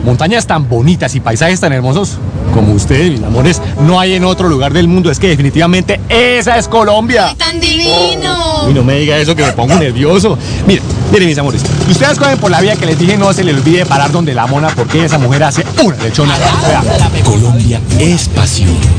montañas tan bonitas y paisajes tan hermosos como ustedes, mis amores, no hay en otro lugar del mundo. Es que definitivamente esa es Colombia. ¡Ay, tan divino! Y no me diga eso que me pongo nervioso. Miren, mis amores, si ustedes cogen por la vía que les dije, no se les olvide parar donde la mona, porque esa mujer hace una lechona. Colombia es pasión.